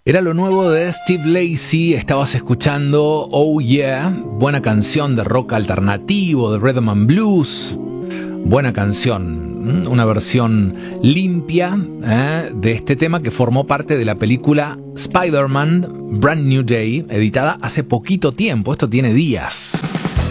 Era lo nuevo de Steve Lacy, estabas escuchando Oh Yeah, buena canción de rock alternativo, de rhythm and blues, buena canción, una versión limpia de este tema que formó parte de la película Spider-Man Brand New Day, editada hace poquito tiempo, esto tiene días.